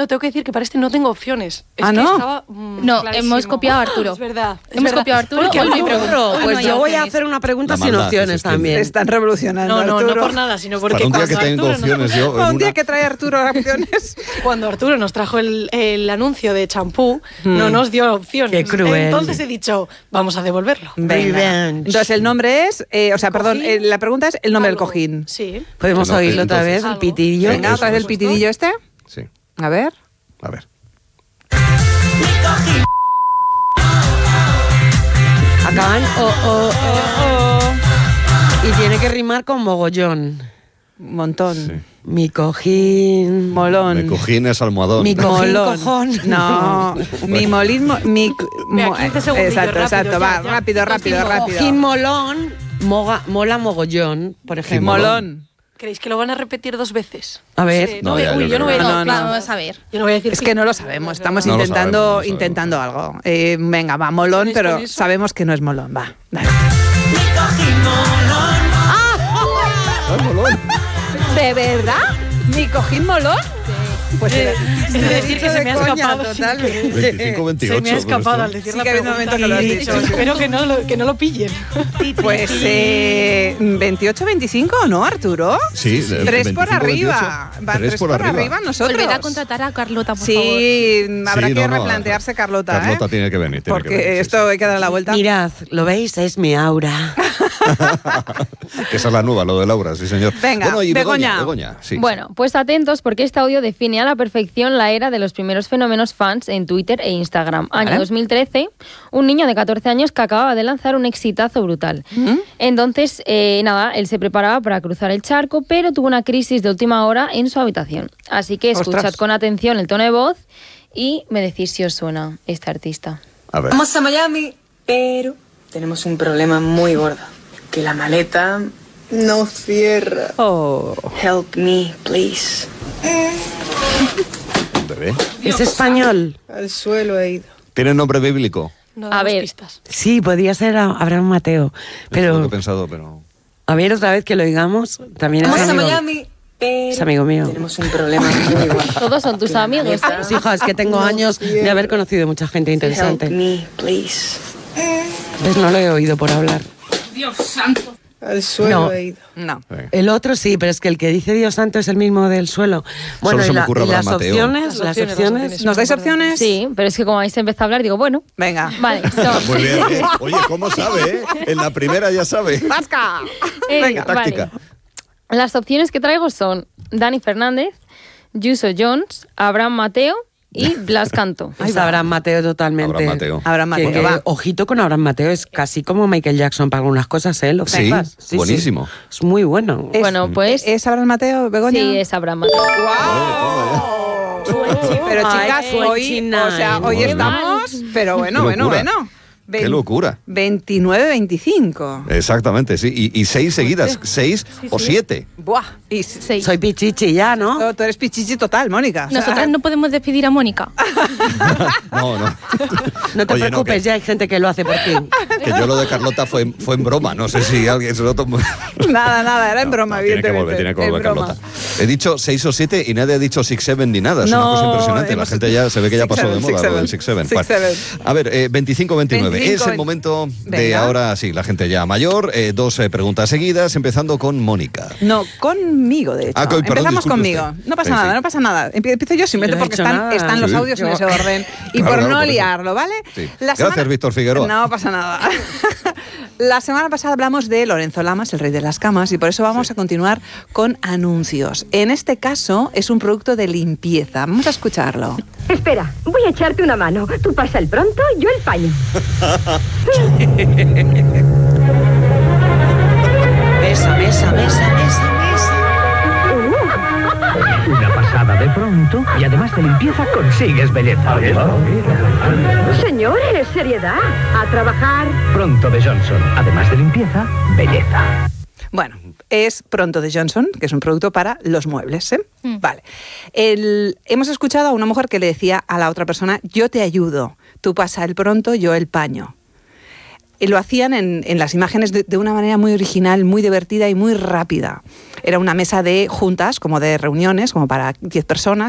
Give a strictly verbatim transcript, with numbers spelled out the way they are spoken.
No, tengo que decir que para este no tengo opciones. Es ¿Ah, que no? Estaba, mm, No, clarísimo. hemos copiado a Arturo. Es verdad. Es Hemos verdad. copiado a Arturo. Porque Hoy no hay Arturo- pregunta. Arturo, Hoy pues no hay yo voy a opciones. hacer una pregunta La sin maldad que se opciones extiende. también. Te están revolucionando, No, no, Arturo. no por nada, sino porque Para un día cuando que tengo Arturo nos- opciones yo en Un día una... que trae Arturo opciones. Cuando Arturo nos trajo el, el anuncio de champú, no nos dio opciones. Qué cruel. Entonces he dicho, vamos a devolverlo. Venga. Revenge. Entonces el nombre es, eh, o sea, perdón, Cojín. eh, la pregunta es el nombre del Algo. cojín. Sí. ¿Podemos No, oírlo otra entonces- vez, el Algo. pitidillo? Venga, Eso, otra vez el eso. pitidillo este. Sí, A ver. a ver. Acaban o, o, o, o. Y tiene que rimar con mogollón. Un montón. Sí. Mi cojín. Molón. Me cojines almohadón. Mi cojín, Molón. cojón. No, mi molismo, mi... Venga, mo- quince segundillos, Exacto, rápido, exacto, ya, va, ya. rápido, rápido, Cojín, rápido. Cojín molón, moga, mola mogollón, por ejemplo. Molón. ¿Creéis que lo van a repetir dos veces? A ver. Sí, No, no, voy- ya, uy, yo yo no voy creo a que no. decir- No, no. Vamos a ver. Yo no voy a decir Es que no lo sabemos, estamos No lo intentando, sabemos, no lo sabemos. intentando algo. Eh, venga, va, molón, ¿Tenéis pero con eso? sabemos que no es molón, va. Dale. ¡Ay, molón! ¿De verdad? ¿Mi cojín molón? Pues Eh, es de decir que se me ha coña, escapado. sin totalmente. querer. veinticinco veintiocho. Se me ha escapado al decir Sí la que ha habido pregunta. momentos que lo has y he dicho. Espero que no lo, que no lo pillen. Pues eh, veintiocho veinticinco, ¿no, Arturo? Sí, Tres veinticinco, por arriba. veintiocho. Van tres por arriba nosotros. Volved a contratar a Carlota, por Sí, habrá Sí, que no, no, replantearse, Carlota. Carlota ¿eh? tiene que venir. Tiene Porque que venir, sí, esto sí. hay que dar la vuelta. Mirad, ¿lo veis? Es mi aura. Que esa es la nueva, lo de Laura, sí, señor. Venga, bueno, y Begoña. Begoña, Begoña, sí. Bueno, pues atentos porque este audio define a la perfección la era de los primeros fenómenos fans en Twitter e Instagram. Año Vale. dos mil trece, un niño de catorce años que acababa de lanzar un exitazo brutal. Entonces, eh, nada, él se preparaba para cruzar el charco, pero tuvo una crisis de última hora en su habitación. Así que escuchad Ostras. con atención el tono de voz y me decís si os suena este artista. A ver. Vamos a Miami, pero tenemos un problema muy gordo. Que la maleta no cierra. Oh. Help me, please. Bebé. ¿Es español? Al suelo he ido. ¿Tiene nombre bíblico? No A damos ver. pistas. Sí, podría ser a- Abraham Mateo. Es lo que Pero, he pensado, pero... a ver, otra vez que lo oigamos. También es Vamos a amigo, Miami, pero es amigo mío. tenemos un problema muy gordo. Todos son tus Que la amigos, maleta ¿eh? Sí, hija, es que tengo no años de cierra. haber conocido mucha gente Help interesante. me, please. Pues no lo he oído por hablar. Al suelo No. he ido. No. Sí. El otro sí, pero es que el que dice Dios santo es el mismo del suelo. Bueno, Solo se y, me la- ocurre y las Abraham Mateo. opciones, Las las opciones, las opciones. opciones. ¿Nos dais opciones? Sí, pero es que como habéis empezado a hablar, digo, bueno, Venga. vale, son... Muy bien, ¿eh? Oye, ¿cómo sabe, eh? En la primera ya sabe. ¡Pasca! Eh, Venga. vale. Táctica. Las opciones que traigo son Dani Fernández, Yuso Jones, Abraham Mateo y Blas Canto. Es Abraham Mateo totalmente. Abraham Mateo. Abraham Que- Mateo, que, va. ojito con Abraham Mateo, es casi como Michael Jackson para algunas cosas, ¿eh? ¿Lo Sí, sepas? buenísimo. Es muy bueno. Es- Bueno, pues ¿Es Abraham Mateo, Begoña? sí, es Abraham Mateo. Pero Ay, chicas, qué hoy, o sea, hoy Qué estamos, pero bueno, Qué bueno, locura. bueno. Qué Vein- locura. veintinueve veinticinco. Exactamente, sí. Y, y seis seguidas, seis o siete. Buah. Y s- Seis. Soy pichichi ya, ¿no? tú, tú eres pichichi total, Mónica. O sea, Nosotras no podemos despedir a Mónica. No, no. No te Oye, preocupes, que, ya hay gente que lo hace por ti. que yo lo de Carlota fue, fue en broma. No sé si alguien se lo tomó. Nada, nada, era en No, broma, no, tiene que evidentemente. volver, tiene que en volver broma. Carlota. He dicho seis o siete y nadie ha dicho six seven ni nada. Es No, una cosa impresionante. La hemos- gente ya se ve que ya six, pasó de seven, moda six, lo del seven. six seven. Six, Bueno, seven. a ver, eh, veinticinco veintinueve. Es veinticinco, el momento de venga. ahora, sí, la gente ya mayor. Eh, dos eh, preguntas seguidas, empezando con Mónica. No, conmigo, de hecho. Ah, con- perdón, Empezamos disculpe conmigo. usted. No pasa Sí, nada, sí. no pasa nada. Empie- Empiezo yo simplemente Yo no he porque hecho están, nada. están los Sí. audios en Yo- ese orden. Y Claro, por claro, no por eso. liarlo, ¿vale? Sí. La Gracias, Víctor Figueroa. No pasa nada. La semana pasada hablamos de Lorenzo Lamas, el rey de las camas, y por eso vamos a continuar con anuncios. En este caso es un producto de limpieza. Vamos a escucharlo. Espera, voy a echarte una mano. Tú pasa el pronto, yo el paño. Mesa, mesa, mesa, mesa, mesa. Una pasada de pronto y además de limpieza consigues belleza. Señores, seriedad. A trabajar. Pronto de Johnson, además de limpieza, belleza. Bueno, es Pronto de Johnson, que es un producto para los muebles. ¿eh? Mm. Vale. El- hemos escuchado a una mujer que le decía a la otra persona, yo te ayudo, tú pasa el pronto, yo el paño. Y lo hacían en, en las imágenes de, de una manera muy original, muy divertida y muy rápida. Era una mesa de juntas, como de reuniones, como para diez personas.